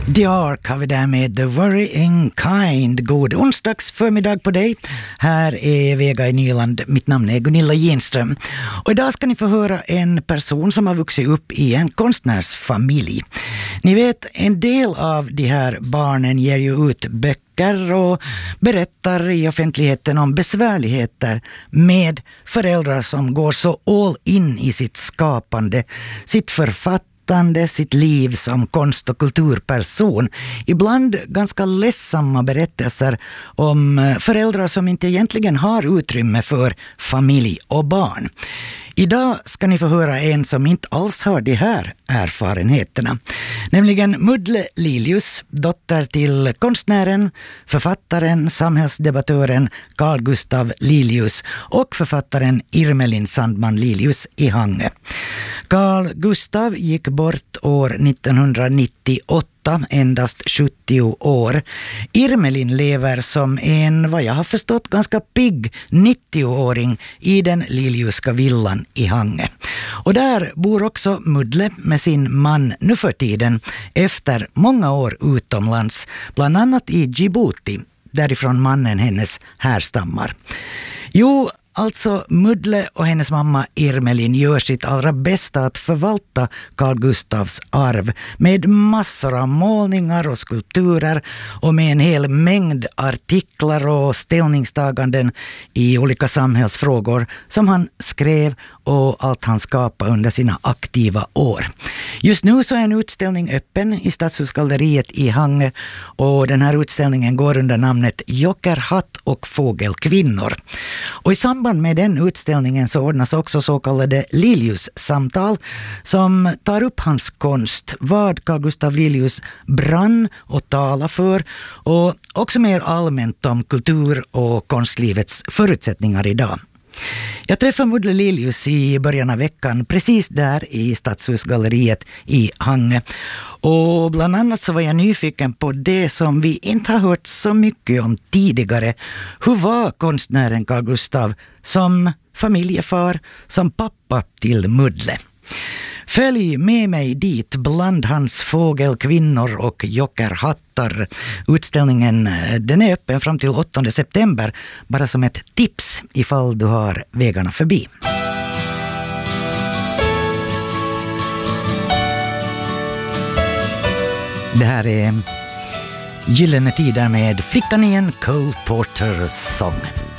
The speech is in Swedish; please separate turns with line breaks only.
The Ark har vi där med The Worrying Kind. God onsdags förmiddag på dig. Här är Vega i Nyland. Mitt namn är Gunilla Genström. Och idag ska ni få höra en person som har vuxit upp i en konstnärsfamilj. Ni vet, en del av de här barnen ger ju ut böcker och berättar i offentligheten om besvärligheter med föräldrar som går så all in i sitt skapande, sitt författande, sitt liv som konst- och kulturperson. Ibland ganska ledsamma berättelser om föräldrar som inte egentligen har utrymme för familj och barn. Idag ska ni få höra en som inte alls har de här erfarenheterna. Nämligen Mudle Lilius, dotter till konstnären, författaren, samhällsdebattören Carl Gustav Lilius och författaren Irmelin Sandman Lilius i Hangö. Carl Gustav gick bort år 1998, endast 70 år. Irmelin lever som en, vad jag har förstått, ganska pigg 90-åring i den Liliuska villan i Hangö. Och där bor också Mudle med sin man nu för tiden efter många år utomlands, bland annat i Djibouti, därifrån mannen hennes härstammar. Jo, alltså Mudle och hennes mamma Irmelin gör sitt allra bästa att förvalta Carl Gustavs arv med massor av målningar och skulpturer och med en hel mängd artiklar och ställningstaganden i olika samhällsfrågor som han skrev och allt han skapade under sina aktiva år. Just nu så är en utställning öppen i Stadshusgalleriet i Hangö och den här utställningen går under namnet Jockerhatt och fågelkvinnor. Och i samband med den utställningen så ordnas också så kallade Lilius-samtal som tar upp hans konst, vad Carl Gustav Lilius brann och tala för och också mer allmänt om kultur- och konstlivets förutsättningar idag. Jag träffade Mudle Lilius i början av veckan precis där i Stadshusgalleriet i Hangö. Och bland annat så var jag nyfiken på det som vi inte har hört så mycket om tidigare. Hur var konstnären Carl Gustav som familjefar, som pappa till Mudle? Följ med mig dit bland hans fågelkvinnor och jockerhattar. Utställningen den är öppen fram till 8 september, bara som ett tips ifall du har vägarna förbi. Det här är Gyllene tider med Flickan i en Cole Porter sång.